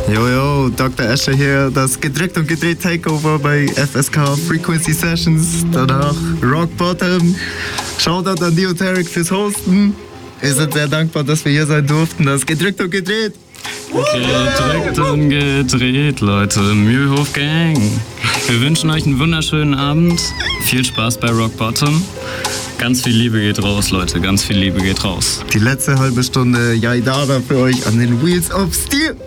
Jojo, Dr. Escher hier, das Gedrückt und Gedreht Takeover bei FSK Frequency Sessions, danach Rock Bottom. Shoutout an Dioteric fürs Hosten. Wir sind sehr dankbar, dass wir hier sein durften. Das Gedrückt und Gedreht. Gedrückt und gedreht, Leute. Mühlhof Gang. Wir wünschen euch einen wunderschönen Abend. Viel Spaß bei Rock Bottom. Ganz viel Liebe geht raus, Leute. Ganz viel Liebe geht raus. Die letzte halbe Stunde Yaidara für euch an den Wheels of Steel.